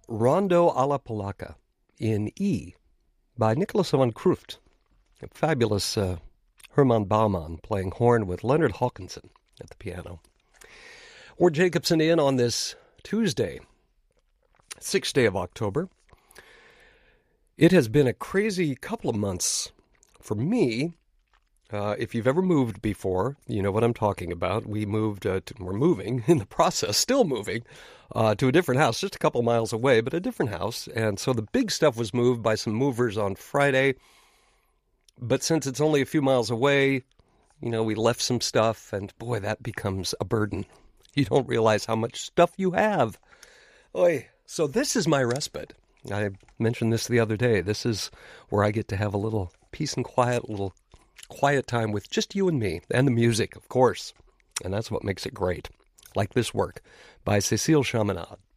Rondo alla Polacca in E by Nicholas van Krooft. A fabulous Herman Baumann playing horn with Leonard Hawkinson at the piano. Ward Jacobson in on this Tuesday, 6th day of October. It has been a crazy couple of months for me. If you've ever moved before, you know what I'm talking about. We're moving, in the process, still moving, to a different house, just a couple miles away, but a different house. And so the big stuff was moved by some movers on Friday. But since it's only a few miles away, we left some stuff, and boy, that becomes a burden. You don't realize how much stuff you have. Oy. So this is my respite. I mentioned this the other day. This is where I get to have a little peace and quiet, a little quiet time with just you and me, and the music, of course. And that's what makes it great. Like this work by Cécile Chaminade.